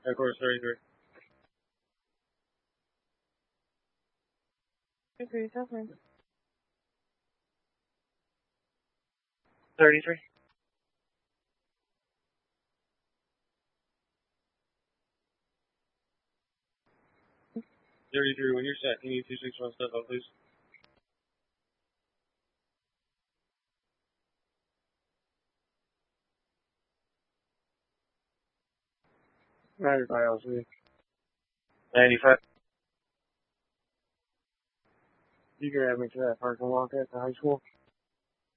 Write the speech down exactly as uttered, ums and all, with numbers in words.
Of course, thirty-three. Okay, something. thirty-three. thirty-three, when you're set, can you two six one step up, please? ninety-five, I'll see. ninety-five. You can have me to that parking lot at the high school.